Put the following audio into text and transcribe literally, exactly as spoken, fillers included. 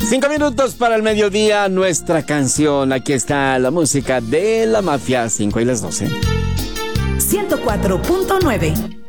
Cinco minutos para el mediodía, nuestra canción. Aquí está la música de La Mafia. Cinco y las doce. ciento cuatro punto nueve.